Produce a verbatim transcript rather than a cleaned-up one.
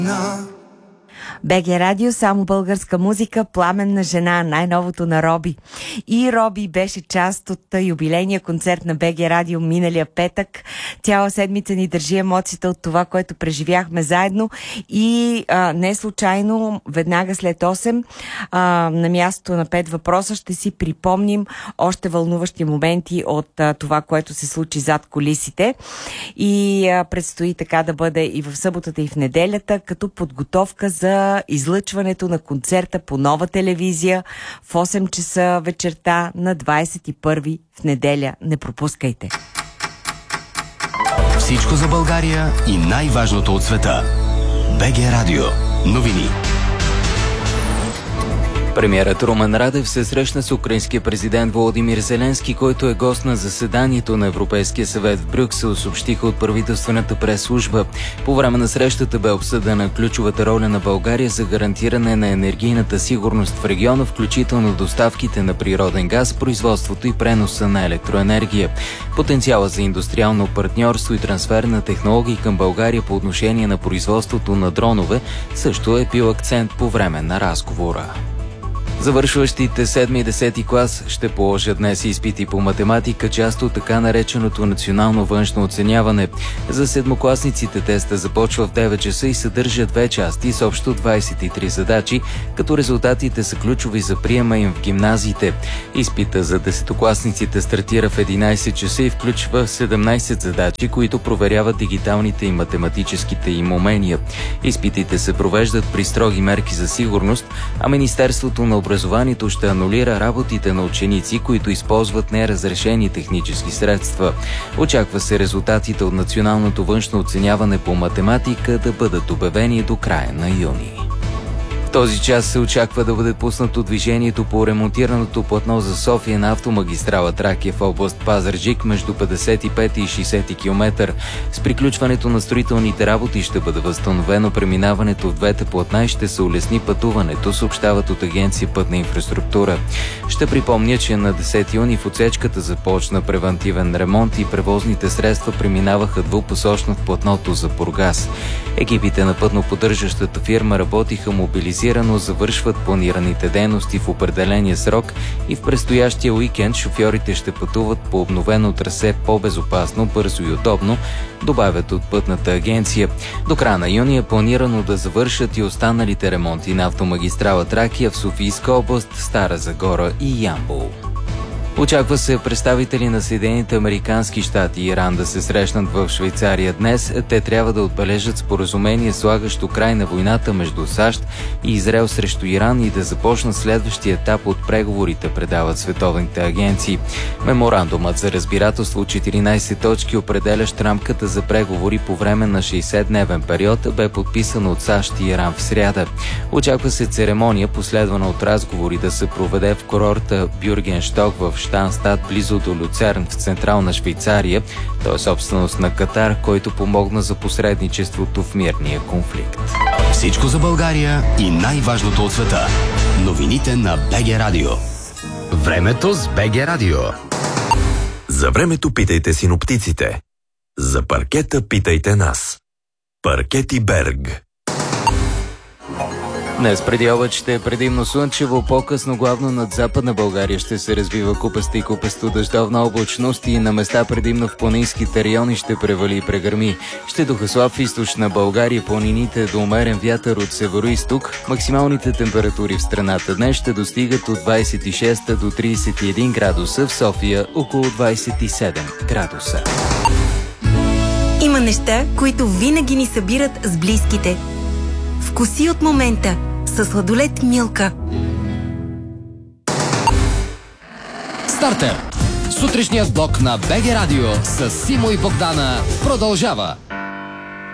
БГ Радио, само българска музика, Пламенна жена, най-новото на Роби. И Роби беше част от юбилейния концерт на БГ Радио миналия петък. Цяла седмица ни държи емоцията от това, което преживяхме заедно. И а, не случайно, веднага след осем, а, на мястото на пет въпроса ще си припомним още вълнуващи моменти от а, това, което се случи зад кулисите. И а, предстои така да бъде и в съботата, и в неделята, като подготовка за излъчването на концерта по Нова телевизия в осем часа вечерта на двадесет и първи в неделя. Не пропускайте! Всичко за България и най-важното от света. БГ Радио. Новини. Премиерът Румен Радев се срещна с украинския президент Володимир Зеленски, който е гост на заседанието на Европейския съвет в Брюксел, съобщиха от правителствената прес-служба. По време на срещата бе обсъдена ключовата роля на България за гарантиране на енергийната сигурност в региона, включително доставките на природен газ, производството и преноса на електроенергия. Потенциала за индустриално партньорство и трансфер на технологии към България по отношение на производството на дронове също е бил акцент по време на разговора. Завършващите седми и десети клас ще положат днес изпити по математика, част от така нареченото национално външно оценяване. За седмокласниците теста започва в девет часа и съдържа две части с общо двадесет и три задачи, като резултатите са ключови за приема им в гимназиите. Изпита за десетокласниците стартира в единадесет часа и включва седемнадесет задачи, които проверяват дигиталните и математическите им умения. Изпитите се провеждат при строги мерки за сигурност, а Министерството на образованието ще анулира работите на ученици, които използват неразрешени технически средства. Очаква се резултатите от националното външно оценяване по математика да бъдат обявени до края на юни. В този час се очаква да бъде пуснато движението по ремонтираното платно за София на автомагистрала Тракия в област Пазарджик между петдесет и пети и шейсети километър. С приключването на строителните работи ще бъде възстановено преминаването в двете платна и ще се улесни пътуването, съобщават от Агенция Пътна инфраструктура. Ще припомня, че на десети юни в отсечката започна превантивен ремонт и превозните средства преминаваха двупосочно в платното за Бургас. Екипите на пътно-поддържащата фирма работиха мобилизирано, завършват планираните дейности в определения срок и в предстоящия уикенд шофьорите ще пътуват по обновено трасе по-безопасно, бързо и удобно, добавят от Пътната агенция. До края на юни е планирано да завършат и останалите ремонти на автомагистрала Тракия в Софийска област, Стара Загора и Ямбол. Очаква се представители на Съединените американски щати и Иран да се срещнат в Швейцария днес. Те трябва да отбележат споразумение, слагащо край на войната между САЩ и Израел срещу Иран и да започнат следващия етап от преговорите, предават световните агенции. Меморандумът за разбирателство от четиринадесет точки, определящ рамката за преговори по време на шейсетдневен период, бе подписан от САЩ и Иран в сряда. Очаква се церемония, последвана от разговори, да се проведе в курорта Бюргеншток в Штанстад, близо до Люцерн в централна Швейцария. Той е собственост на Катар, който помогна за посредничеството в мирния конфликт. Всичко за България и най-важното от света. Новините на БГ Радио. Времето с БГ Радио. За времето питайте синоптиците. За паркета питайте нас. Паркети Берг. Днес преди обед ще е предимно слънчево, по-късно главно над Западна България ще се развива купаста и купесто дъждовна облачност и на места предимно в планинските райони ще превали и прегърми. Ще духа слаб в източна България, планините до умерен вятър от северо-изток. Максималните температури в страната днес ще достигат от двадесет и шест до тридесет и един градуса, в София около двадесет и седем градуса. Има неща, които винаги ни събират с близките. Вкуси от момента със сладолед Милка. Стартер! Сутрешният блок на БГ Радио с Симо и Богдана продължава.